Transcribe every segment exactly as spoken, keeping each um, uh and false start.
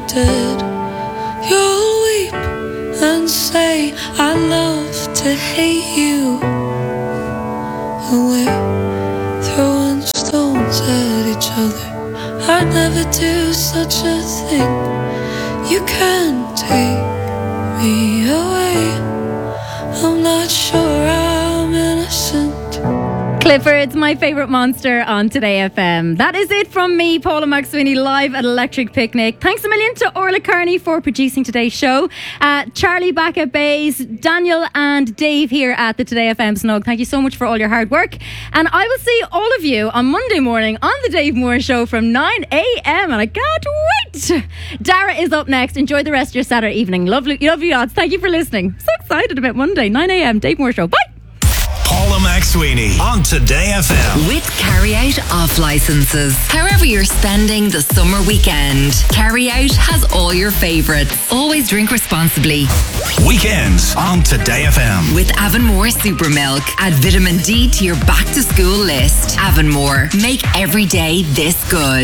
dead. You'll weep and say I love to hate you, and we're throwing stones at each other. I'd never do such a thing. You can't take me away. I'm not sure I'm innocent. Clifford's My Favourite Monster on Today F M. That is it from me, Paula McSweeney, live at Electric Picnic. Thanks a million to Orla Kearney for producing today's show. Uh, Charlie back at Bays, Daniel and Dave here at the Today F M Snug. Thank you so much for all your hard work. And I will see all of you on Monday morning on the Dave Moore Show from nine a.m. and I can't wait. Dara is up next. Enjoy the rest of your Saturday evening. Lovely, lovely yachts. Thank you for listening. So excited about Monday, nine a.m. Dave Moore Show. Bye. Paula McSweeney on Today F M. With Carry Out off licenses. However you're spending the summer weekend, Carry Out has all your favourites. Always drink responsibly. Weekends on Today F M. With Avonmore Super Milk. Add vitamin D to your back to school list. Avonmore. Make every day this good.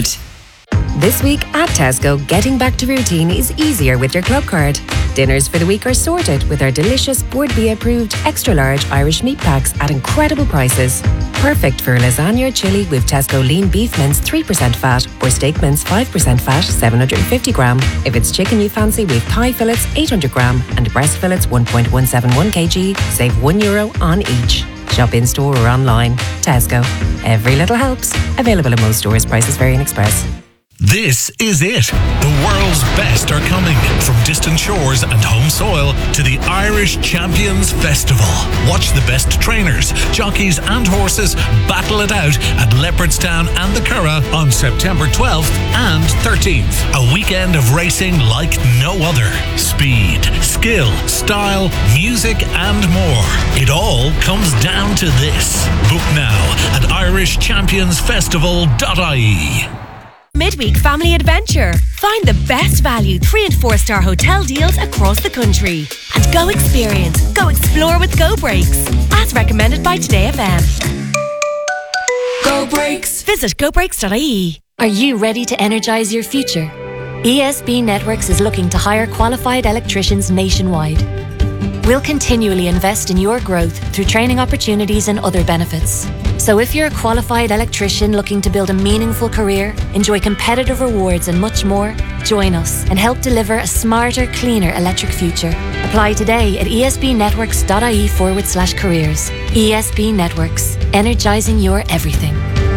This week at Tesco, getting back to routine is easier with your club card. Dinners for the week are sorted with our delicious Board B approved extra large Irish meat packs at incredible prices. Perfect for lasagna or chilli with Tesco lean beef mince three percent fat or steak mince five percent fat seven hundred fifty gram. If it's chicken you fancy with thigh fillets eight hundred gram and breast fillets one point one seven one kilograms, save one euro on each. Shop in store or online. Tesco. Every little helps. Available in most stores. Prices vary in Express. This is it. The world's best are coming. From distant shores and home soil to the Irish Champions Festival. Watch the best trainers, jockeys and horses battle it out at Leopardstown and the Curragh on September twelfth and thirteenth. A weekend of racing like no other. Speed, skill, style, music and more. It all comes down to this. Book now at irish champions festival dot I E. Midweek Family Adventure. Find the best value three and four star hotel deals across the country. And go experience, go explore with Go Brakes. As recommended by Today F M. Go Brakes. Visit go brakes dot I E. Are you ready to energise your future? E S B Networks is looking to hire qualified electricians nationwide. We'll continually invest in your growth through training opportunities and other benefits. So if you're a qualified electrician looking to build a meaningful career, enjoy competitive rewards and much more, join us and help deliver a smarter, cleaner electric future. Apply today at esbnetworks.ie forward slash careers. E S B Networks, energising your everything.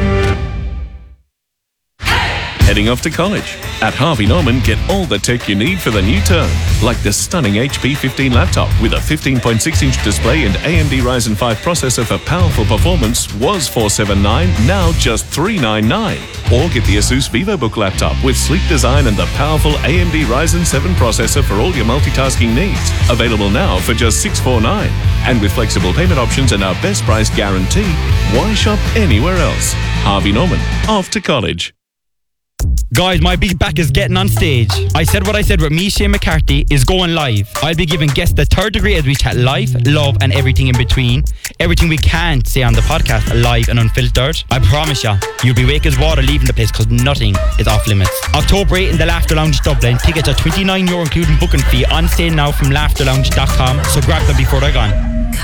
Heading off to college? At Harvey Norman, get all the tech you need for the new term, like the stunning H P fifteen laptop with a fifteen point six inch display and A M D Ryzen five processor for powerful performance was four hundred seventy-nine dollars, now just three hundred ninety-nine dollars. Or get the Asus VivoBook laptop with sleek design and the powerful A M D Ryzen seven processor for all your multitasking needs. Available now for just six hundred forty-nine dollars. And with flexible payment options and our best price guarantee, why shop anywhere else? Harvey Norman, off to college. Guys, my big back is getting on stage. I said what I said with me, Shane McCarthy, is going live. I'll be giving guests the third degree as we chat life, love and everything in between. Everything we can't say on the podcast, live and unfiltered. I promise ya, you'll be wake as water leaving the place because nothing is off limits. October eighth in the Laughter Lounge Dublin. Tickets are twenty-nine euro including booking fee, on sale now from laughter lounge dot com. So grab them before they're gone.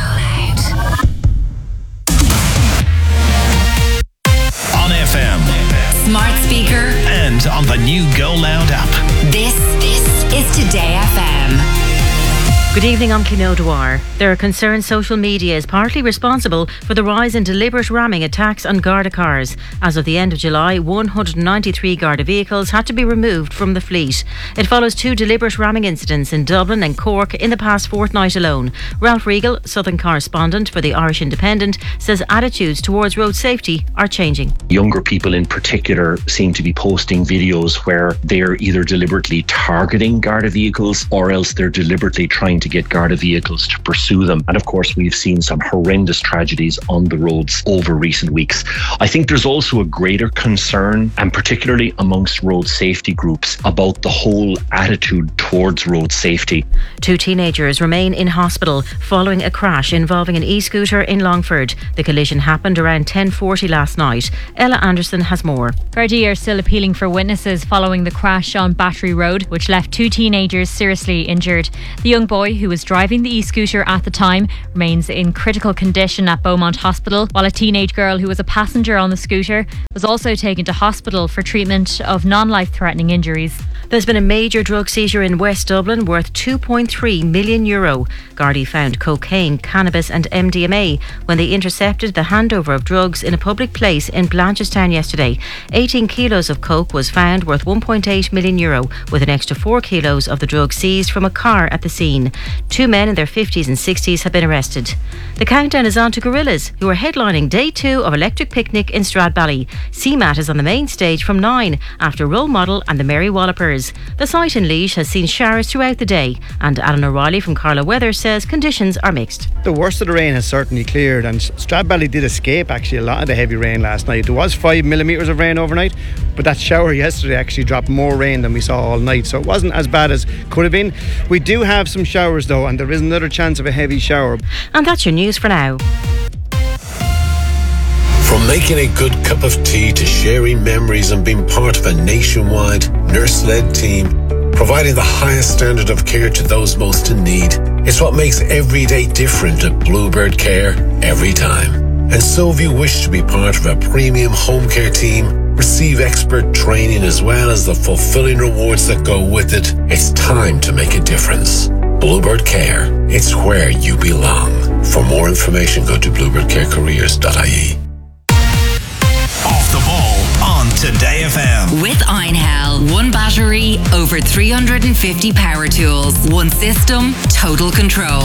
On F M. Smart speaker. And on the new Go Loud app. This, this is Today F M. Good evening, I'm Kino Dwar. There are concerns social media is partly responsible for the rise in deliberate ramming attacks on Garda cars. As of the end of July, one hundred ninety-three Garda vehicles had to be removed from the fleet. It follows two deliberate ramming incidents in Dublin and Cork in the past fortnight alone. Ralph Regal, Southern correspondent for the Irish Independent, says attitudes towards road safety are changing. Younger people in particular seem to be posting videos where they're either deliberately targeting Garda vehicles or else they're deliberately trying to to get Garda vehicles to pursue them. And of course, we've seen some horrendous tragedies on the roads over recent weeks. I think there's also a greater concern, and particularly amongst road safety groups, about the whole attitude towards road safety. Two teenagers remain in hospital following a crash involving an e-scooter in Longford. The collision happened around ten forty last night. Ella Anderson has more. Gardaí are still appealing for witnesses following the crash on Battery Road, which left two teenagers seriously injured. The young boy, who was driving the e-scooter at the time, remains in critical condition at Beaumont Hospital, while a teenage girl who was a passenger on the scooter was also taken to hospital for treatment of non-life-threatening injuries. There's been a major drug seizure in West Dublin worth two point three million euro. Gardaí found cocaine, cannabis and M D M A when they intercepted the handover of drugs in a public place in Blanchardstown yesterday. eighteen kilos of coke was found worth one point eight million euro, with an extra four kilos of the drug seized from a car at the scene. Two men in their fifties and sixties have been arrested. The countdown is on to Gorillaz, who are headlining day two of Electric Picnic in Stradbally. C MAT is on the main stage from nine after Role Model and the Merry Wallopers. The site in Laois has seen showers throughout the day, and Alan O'Reilly from Carlow Weather says conditions are mixed. The worst of the rain has certainly cleared, and Stradbally did escape actually a lot of the heavy rain last night. There was five millimetres of rain overnight, but that shower yesterday actually dropped more rain than we saw all night, so it wasn't as bad as could have been. We do have some showers though, and there is another chance of a heavy shower. And that's your news for now. From making a good cup of tea to sharing memories and being part of a nationwide nurse-led team, providing the highest standard of care to those most in need, it's what makes every day different at Bluebird Care every time. And so if you wish to be part of a premium home care team, receive expert training as well as the fulfilling rewards that go with it, it's time to make a difference. Bluebird Care, it's where you belong. For more information, go to bluebird care careers dot I E. Off the ball on Today F M. With Einhell, one battery, over three hundred fifty power tools, one system, total control.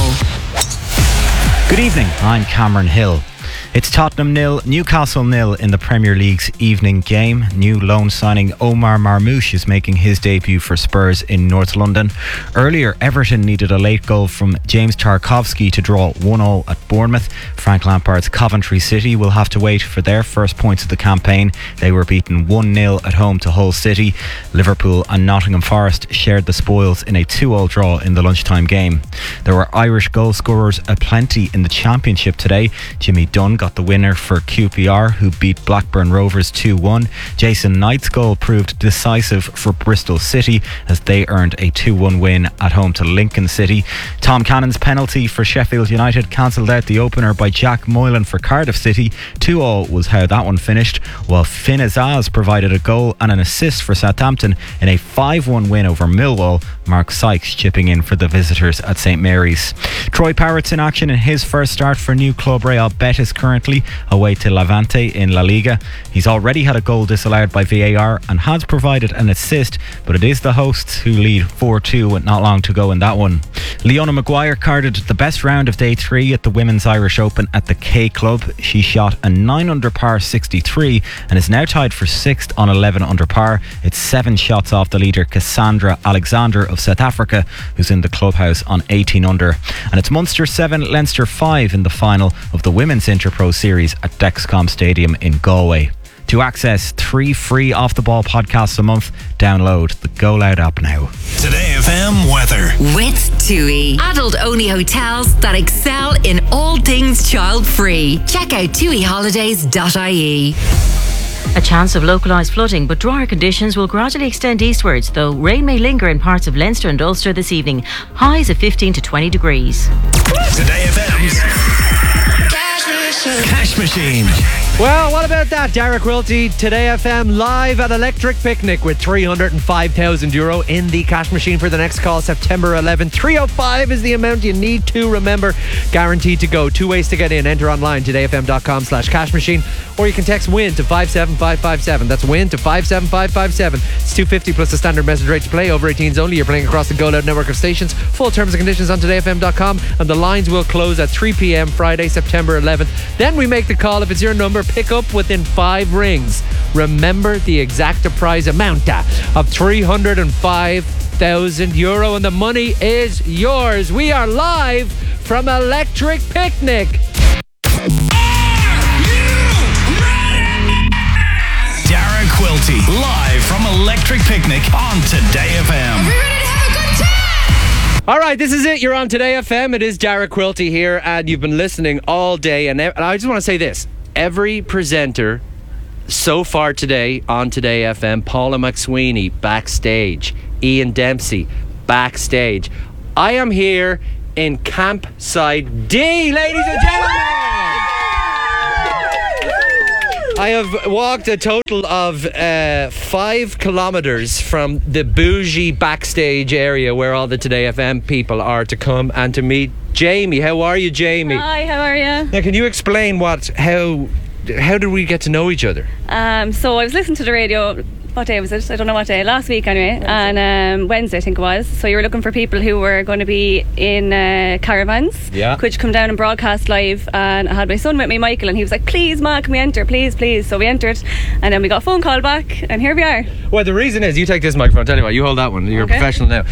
Good evening, I'm Cameron Hill. It's Tottenham nil, Newcastle nil in the Premier League's evening game. New loan signing Omar Marmoush is making his debut for Spurs in North London. Earlier, Everton needed a late goal from James Tarkowski to draw one all at Bournemouth. Frank Lampard's Coventry City will have to wait for their first points of the campaign. They were beaten one nil at home to Hull City. Liverpool and Nottingham Forest shared the spoils in a two all draw in the lunchtime game. There were Irish goal scorers aplenty in the Championship today. Jimmy Dunn got the winner for Q P R, who beat Blackburn Rovers two one. Jason Knight's goal proved decisive for Bristol City as they earned a two one win at home to Lincoln City. Tom Cannon's penalty for Sheffield United cancelled out the opener by Jack Moylan for Cardiff City. two all was how that one finished, while Finn Azaz provided a goal and an assist for Southampton in a five one win over Millwall. Mark Sykes chipping in for the visitors at St Mary's. Troy Parrott's in action in his first start for new club Real Betis, currently away to Levante in La Liga. He's already had a goal disallowed by V A R and has provided an assist, but it is the hosts who lead four two with not long to go in that one. Leona Maguire carded the best round of day three at the Women's Irish Open at the K Club. She shot a nine under par sixty-three and is now tied for sixth on eleven under par. It's seven shots off the leader Cassandra Alexander of South Africa, who's in the clubhouse on eighteen under. And it's Munster seven, Leinster five in the final of the Women's Interpro Series at Dexcom Stadium in Galway. To access three free Off the Ball podcasts a month, download the Go Loud app now. Today F M weather. With TUI, adult-only hotels that excel in all things child-free. Check out tui holidays dot I E. A chance of localised flooding, but drier conditions will gradually extend eastwards, though rain may linger in parts of Leinster and Ulster this evening. Highs of fifteen to twenty degrees. Today F M's Cash Machine. Well, what about that? Derek Wilty, Today F M, live at Electric Picnic with three hundred five thousand euro in the cash machine for the next call, September eleventh. three oh five is the amount you need to remember. Guaranteed to go. Two ways to get in. Enter online, todayfm.com slash cash machine, or you can text WIN to five seven five five seven. That's WIN to five seven five five seven. It's two fifty plus the standard message rate to play. Over eighteens only. You're playing across the Go Loud network of stations. Full terms and conditions on today f m dot com, and the lines will close at three p.m. Friday, September eleventh. Then we make the call. If it's your number, pick up within five rings. Remember the exact prize amount of three hundred five thousand euro, and the money is yours. We are live from Electric Picnic. Dara Quilty, live from Electric Picnic on Today F M. All right, this is it. You're on Today F M. It is Dara Quilty here, and you've been listening all day. And I just want to say this. Every presenter so far today on Today F M, Paula McSweeney, backstage. Ian Dempsey, backstage. I am here in Campsite D, ladies and gentlemen! I have walked a total of uh, five kilometres from the bougie backstage area where all the Today F M people are to come and to meet Jamie. How are you, Jamie? Hi, how are you? Now, can you explain what, how, how did we get to know each other? Um, so I was listening to the radio. What day was it? I don't know what day. Last week anyway. Wednesday. And um, Wednesday I think it was. So you were looking for people who were going to be in uh, caravans. Yeah. Could you come down and broadcast live? And I had my son with me, Michael, and he was like, please Ma, can we enter? Please, please. So we entered, and then we got a phone call back, and here we are. Well, the reason is, you take this microphone. I'll tell you what, you hold that one. You're Okay. a professional now.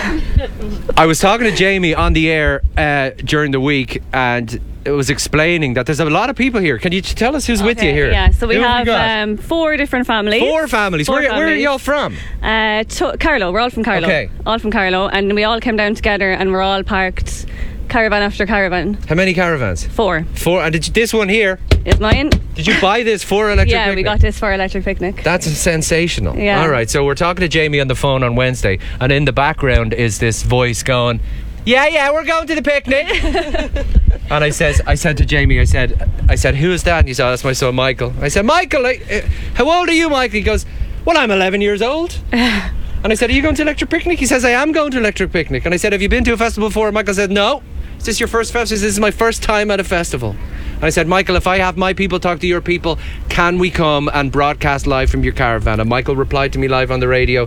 I was talking to Jamie on the air uh, during the week, and it was explaining that there's a lot of people here. Can you t- tell us who's with you here? Yeah, so we Who have have we got? um, four different families. Four families. Four where, where are families. y'all from? Uh, to- Carlow. We're all from Carlow. Okay. All from Carlow, and we all came down together, and we're all parked caravan after caravan. How many caravans? Four. Four. And did you, this one here? Is mine. Did you buy this for Electric Yeah, Picnic? we got this for Electric Picnic. That's sensational. Yeah. All right, so we're talking to Jamie on the phone on Wednesday, and in the background is this voice going, yeah, yeah, we're going to the picnic. And I says, I said to Jamie, I said, I said, who is that? And he said, oh, that's my son Michael. I said, Michael, I, uh, how old are you, Michael? He goes, well, I'm eleven years old. And I said, are you going to Electric Picnic? He says, I am going to Electric Picnic. And I said, have you been to a festival before? And Michael said, no. Is this your first festival? He says, this is my first time at a festival. And I said, Michael, if I have my people talk to your people, can we come and broadcast live from your caravan? And Michael replied to me live on the radio,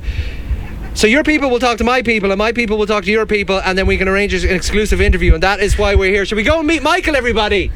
so your people will talk to my people, and my people will talk to your people, and then we can arrange an exclusive interview, and that is why we're here. Should we go and meet Michael, everybody?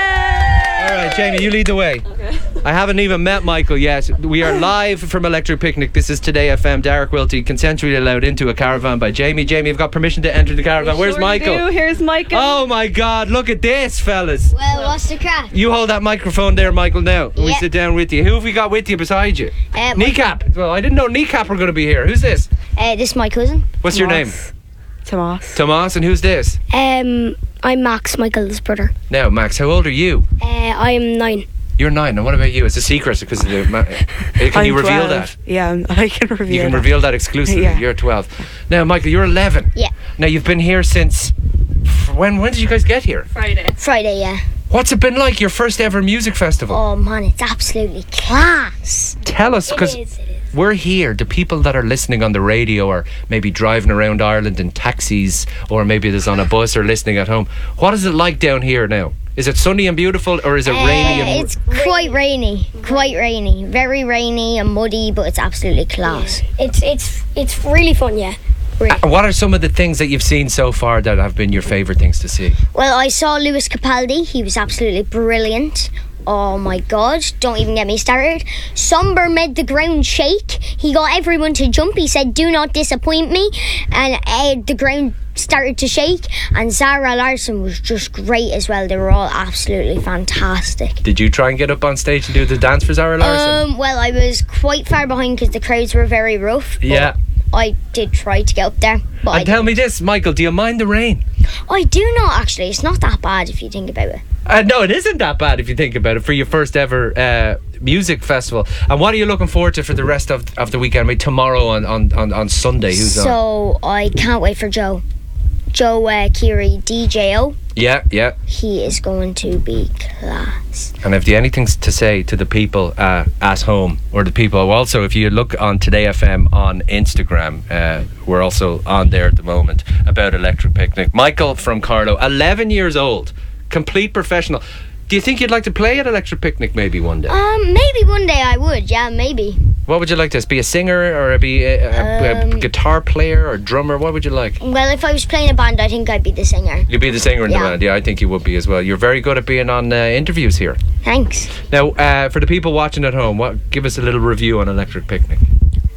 Yeah! All right, Jamie, you lead the way. Okay. I haven't even met Michael yet. We are live from Electric Picnic. This is Today F M. Dara Quilty, consensually allowed into a caravan by Jamie. Jamie, you've got permission to enter the caravan. We Where's sure Michael? do. Here's Michael. Oh my God, look at this, fellas. Well, what's the crack? You hold that microphone there, Michael, now. And we Yeah. sit down with you. Who have we got with you beside you? Uh, Kneecap. Well, I didn't know Kneecap were going to be here. Who's this? Uh, this is my cousin. What's your name? Tomas. Tomas, and who's this? Um, I'm Max, Michael's brother. Now, Max, how old are you? Uh, I'm nine. You're nine. And what about you? It's a secret because of the. Ma- can I'm you reveal twelve. that? Yeah, I can reveal You can that. reveal that exclusively. Yeah. You're twelve. Now, Michael, you're eleven. Yeah. Now, you've been here since. When When did you guys get here? Friday. Friday, yeah. What's it been like, your first ever music festival? Oh man, it's absolutely class. Tell us, It because is, it we're here. The people that are listening on the radio or maybe driving around Ireland in taxis, or maybe there's on a bus or listening at home. What is it like down here now? Is it sunny and beautiful, or is it Uh, rainy and... it's quite rainy, quite rainy, very rainy and muddy, but it's absolutely class. It's it's it's really fun, yeah. And what are some of the things that you've seen so far that have been your favourite things to see? Well, I saw Lewis Capaldi. He was absolutely brilliant. Oh my God, don't even get me started. Somber made the ground shake. He got everyone to jump. He said, do not disappoint me. And uh, the ground started to shake. And Zara Larson was just great as well. They were all absolutely fantastic. Did you try and get up on stage and do the dance for Zara Larson? Um, well, I was quite far behind because the crowds were very rough. but yeah. I did try to get up there. But I And tell me this, Michael, do you mind the rain? I do not actually. It's not that bad if you think about it. Uh, no, it isn't that bad if you think about it, for your first ever uh, music festival. And what are you looking forward to for the rest of, of the weekend? I mean, tomorrow on, on, on, on Sunday, who's on? So I can't wait for Joe. Joe uh, Keery, D J O. Yeah, yeah. He is going to be class. And have you anything to say to the people uh, at home, or the people also, if you look on Today F M on Instagram, uh, we're also on there at the moment, about Electric Picnic. Michael from Carlow, eleven years old, complete professional. Do you think you'd like to play at Electric Picnic maybe one day? Um, maybe one day I would. Yeah, maybe. What would you like to be, a singer, or be a, a, Um, a guitar player or drummer? What would you like? Well, if I was playing a band, I think I'd be the singer. You'd be the singer in Yeah. the band. Yeah, I think you would be as well. You're very good at being on uh, interviews here. Thanks. Now, uh, for the people watching at home, what give us a little review on Electric Picnic.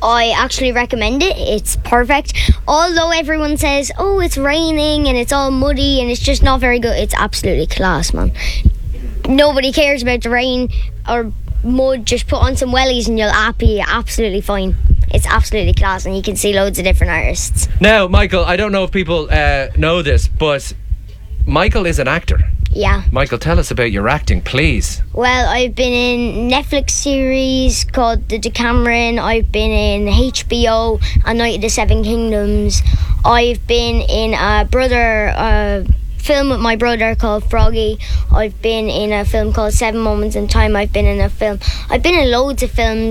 I actually recommend it. It's perfect. Although everyone says, oh, it's raining and it's all muddy and it's just not very good, it's absolutely class, man. Nobody cares about the rain or mud. Just put on some wellies and you'll be absolutely fine. It's absolutely class, and you can see loads of different artists. Now, Michael, I don't know if people uh, know this, but Michael is an actor. Yeah. Michael, tell us about your acting, please. Well, I've been in Netflix series called The Decameron. I've been in H B O, A Night of the Seven Kingdoms. I've been in a brother uh, film with my brother called Froggy. I've been in a film called Seven Moments in Time. I've been in a film. I've been in loads of films.